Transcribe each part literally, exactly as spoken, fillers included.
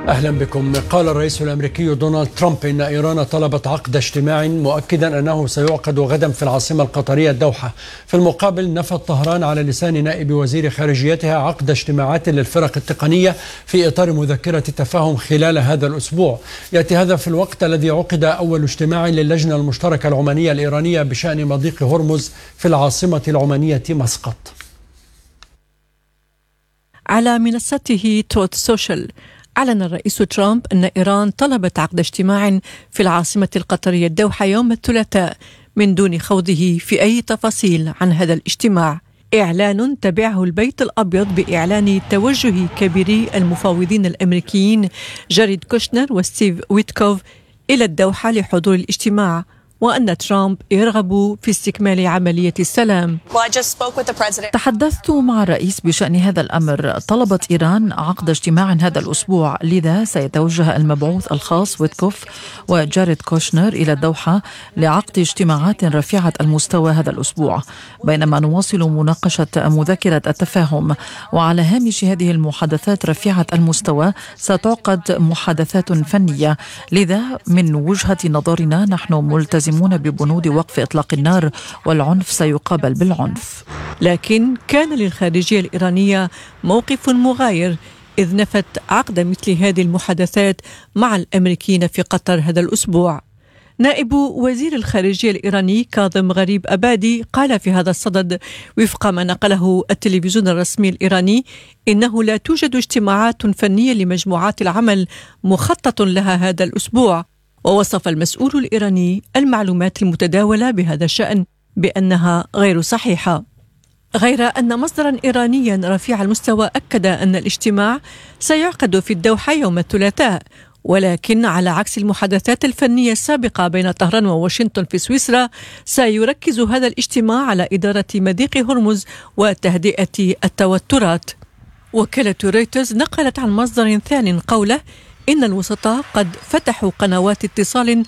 أهلا بكم. قال الرئيس الأمريكي دونالد ترامب إن إيران طلبت عقد اجتماع مؤكدا أنه سيعقد غدا في العاصمة القطرية الدوحة. في المقابل نفت طهران على لسان نائب وزير خارجيتها عقد اجتماعات للفرق التقنية في إطار مذكرة تفاهم خلال هذا الأسبوع. يأتي هذا في الوقت الذي عقد أول اجتماع للجنة المشتركة العمانية الإيرانية بشأن مضيق هرمز في العاصمة العمانية مسقط. على منصته تروث سوشيال أعلن الرئيس ترامب أن إيران طلبت عقد اجتماع في العاصمة القطرية الدوحة يوم الثلاثاء من دون خوضه في أي تفاصيل عن هذا الاجتماع. إعلان تبعه البيت الأبيض بإعلان توجه كبيري المفاوضين الأمريكيين جاريد كوشنر وستيف ويتكوف إلى الدوحة لحضور الاجتماع، وأن ترامب يرغب في استكمال عملية السلام. تحدثت مع الرئيس بشأن هذا الأمر. طلبت إيران عقد اجتماع هذا الأسبوع، لذا سيتوجه المبعوث الخاص ويتكوف وجاريد كوشنر إلى الدوحة لعقد اجتماعات رفيعة المستوى هذا الأسبوع، بينما نواصل مناقشة مذكرة التفاهم. وعلى هامش هذه المحادثات رفيعة المستوى ستعقد محادثات فنية، لذا من وجهة نظرنا نحن ملتزمون ببنود وقف إطلاق النار، والعنف سيقابل بالعنف. لكن كان للخارجية الإيرانية موقف مغاير، إذ نفت عقد مثل هذه المحادثات مع الأمريكيين في قطر هذا الأسبوع. نائب وزير الخارجية الإيراني كاظم غريب أبادي قال في هذا الصدد وفق ما نقله التلفزيون الرسمي الإيراني إنه لا توجد اجتماعات فنية لمجموعات العمل مخطط لها هذا الأسبوع. ووصف المسؤول الإيراني المعلومات المتداولة بهذا الشأن بأنها غير صحيحة، غير أن مصدرا إيرانيا رفيع المستوى أكد أن الاجتماع سيعقد في الدوحة يوم الثلاثاء، ولكن على عكس المحادثات الفنية السابقة بين طهران وواشنطن في سويسرا، سيركز هذا الاجتماع على إدارة مضيق هرمز وتهدئة التوترات. وكالة رويترز نقلت عن مصدر ثان قوله إن الوسطاء قد فتحوا قنوات اتصال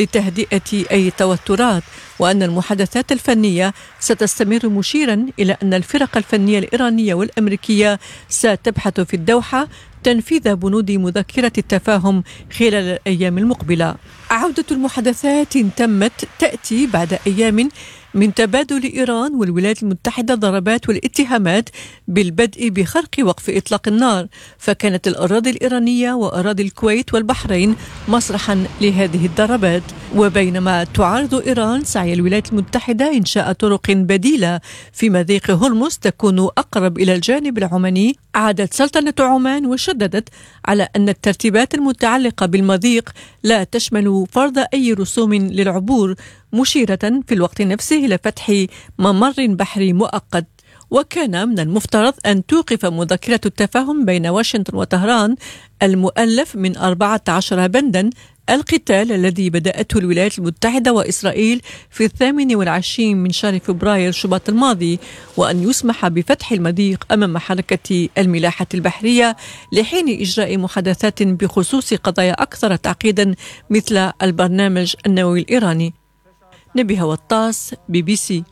لتهدئة أي توترات، وأن المحادثات الفنية ستستمر، مشيرا إلى أن الفرق الفنية الإيرانية والأمريكية ستبحث في الدوحة تنفيذ بنود مذكرة التفاهم خلال الأيام المقبلة. عودة المحادثات تمت تأتي بعد أيام من تبادل إيران والولايات المتحدة ضربات والاتهامات بالبدء بخرق وقف إطلاق النار، فكانت الأراضي الإيرانية وأراضي الكويت والبحرين مسرحا لهذه الضربات. وبينما تعارض إيران سعي الولايات المتحدة إنشاء طرق بديلة في مضيق هرمز تكون أقرب إلى الجانب العماني، عادت سلطنة عمان وشددت على أن الترتيبات المتعلقة بالمضيق لا تشمل فرض أي رسوم للعبور، مشيرة في الوقت نفسه إلى فتح ممر بحري مؤقت. وكان من المفترض أن توقف مذكرة التفاهم بين واشنطن وطهران المؤلف من أربعة عشر بندا القتال الذي بدأته الولايات المتحدة وإسرائيل في الثامن والعشرين من شهر فبراير شباط الماضي، وأن يسمح بفتح المضيق أمام حركة الملاحة البحرية لحين إجراء محادثات بخصوص قضايا أكثر تعقيدا مثل البرنامج النووي الإيراني. نبيها وطاس، بي بي سي.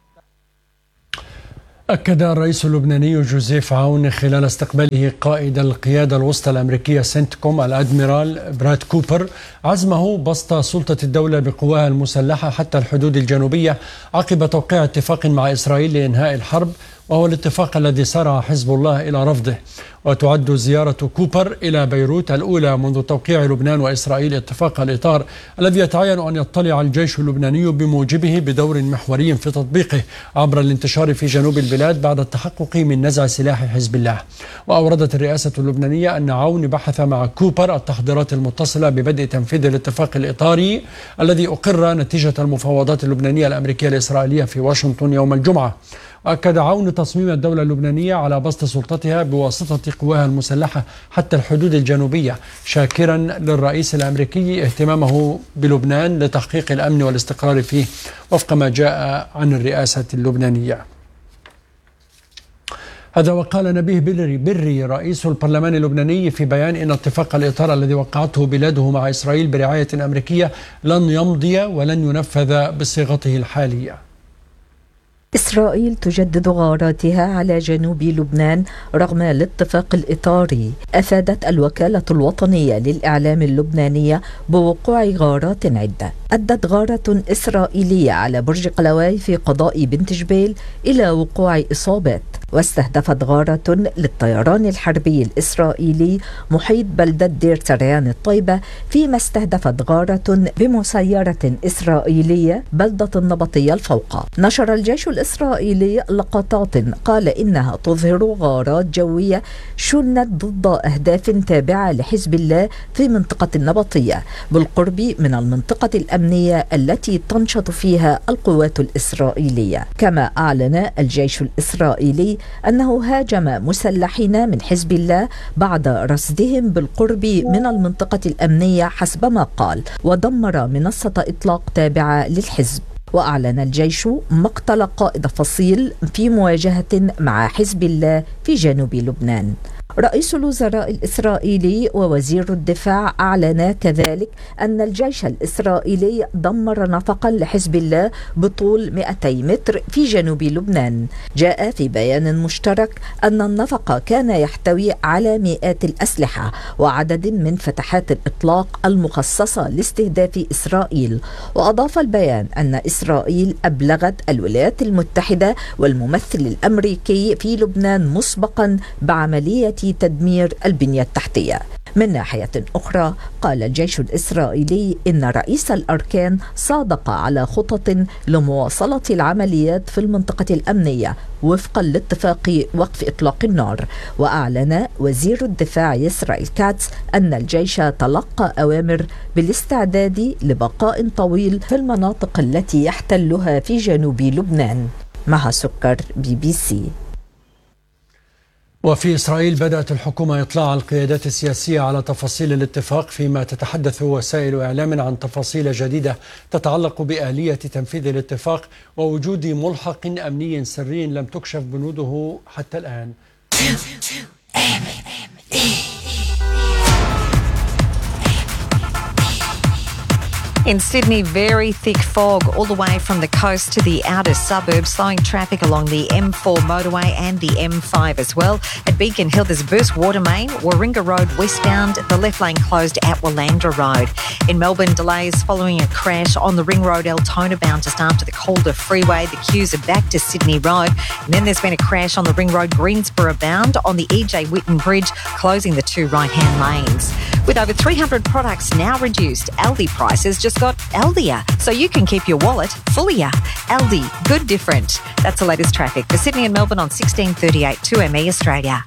أكد الرئيس اللبناني جوزيف عون خلال استقباله قائد القيادة الوسطى الأمريكية سنتكوم الأدميرال براد كوبر عزمه بسط سلطة الدولة بقواها المسلحة حتى الحدود الجنوبية عقب توقيع اتفاق مع إسرائيل لإنهاء الحرب، وهو الاتفاق الذي سارع حزب الله إلى رفضه. وتعد زيارة كوبر إلى بيروت الأولى منذ توقيع لبنان وإسرائيل اتفاق الإطار الذي يتعين أن يطلع الجيش اللبناني بموجبه بدور محوري في تطبيقه عبر الانتشار في جنوب البلاد بعد التحقق من نزع سلاح حزب الله. وأوردت الرئاسة اللبنانية أن عون بحث مع كوبر التحضيرات المتصلة ببدء تنفيذ الاتفاق الإطاري الذي أقر نتيجة المفاوضات اللبنانية الأمريكية الإسرائيلية في واشنطن يوم الجمعة. أكد عون تصميم الدولة اللبنانية على بسط سلطتها بواسطة قواها المسلحة حتى الحدود الجنوبية، شاكرا للرئيس الأمريكي اهتمامه بلبنان لتحقيق الأمن والاستقرار فيه وفق ما جاء عن الرئاسة اللبنانية. هذا وقال نبيه بري, بري رئيس البرلمان اللبناني في بيان إن اتفاق الإطار الذي وقعته بلاده مع إسرائيل برعاية أمريكية لن يمضي ولن ينفذ بصيغته الحالية. إسرائيل تجدد غاراتها على جنوب لبنان رغم الاتفاق الإطاري. أفادت الوكالة الوطنية للإعلام اللبنانية بوقوع غارات عدة. أدت غارة إسرائيلية على برج قلواي في قضاء بنت جبيل إلى وقوع إصابات، واستهدفت غارة للطيران الحربي الإسرائيلي محيط بلدة دير سريان الطيبة، فيما استهدفت غارة بمسيرة إسرائيلية بلدة النبطية الفوقى. نشر الجيش الإسرائيلي لقطات قال إنها تظهر غارات جوية شنت ضد أهداف تابعة لحزب الله في منطقة النبطية بالقرب من المنطقة الأمنية التي تنشط فيها القوات الإسرائيلية. كما أعلن الجيش الإسرائيلي أنه هاجم مسلحين من حزب الله بعد رصدهم بالقرب من المنطقة الأمنية حسب ما قال، ودمر منصة إطلاق تابعة للحزب. وأعلن الجيش مقتل قائد فصيل في مواجهة مع حزب الله في جنوب لبنان. رئيس الوزراء الإسرائيلي ووزير الدفاع أعلنا كذلك أن الجيش الإسرائيلي دمر نفقا لحزب الله بطول مئتي متر في جنوب لبنان. جاء في بيان مشترك أن النفق كان يحتوي على مئات الأسلحة وعدد من فتحات الإطلاق المخصصة لاستهداف إسرائيل. وأضاف البيان أن إسرائيل أبلغت الولايات المتحدة والممثل الأمريكي في لبنان مسبقا بعملية تدمير البنية التحتية. من ناحية أخرى قال الجيش الإسرائيلي إن رئيس الأركان صادق على خطط لمواصلة العمليات في المنطقة الأمنية وفقا لاتفاق وقف إطلاق النار. وأعلن وزير الدفاع إسرائيل كاتس أن الجيش تلقى أوامر بالاستعداد لبقاء طويل في المناطق التي يحتلها في جنوب لبنان. مها سكر، بي بي سي. وفي إسرائيل بدأت الحكومة إطلاع القيادات السياسية على تفاصيل الاتفاق، فيما تتحدث وسائل إعلام عن تفاصيل جديدة تتعلق بآلية تنفيذ الاتفاق ووجود ملحق أمني سري لم تكشف بنوده حتى الآن. In Sydney, very thick fog all the way from the coast to the outer suburbs, slowing traffic along the M four motorway and the M five as well. At Beacon Hill, there's a burst water main. Warringah Road westbound, the left lane closed at Willandra Road. In Melbourne, delays following a crash on the Ring Road Altona bound just after the Calder Freeway. The queues are back to Sydney Road. And then there's been a crash on the Ring Road Greensboro bound on the E J Whitten Bridge, closing the two right-hand lanes. With over three hundred products now reduced, Aldi prices just got Aldier, so you can keep your wallet fuller. Aldi, good different. That's the latest traffic for Sydney and Melbourne on sixteen thirty-eight two M E Australia.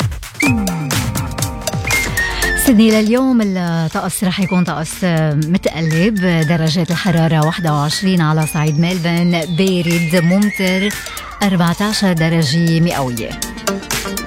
سيدني لليوم الطقس رح يكون طقس متقلب، درجات الحرارة واحد وعشرين على صعيد ملبن، بارد ممطر أربعة عشر درجة مئوية.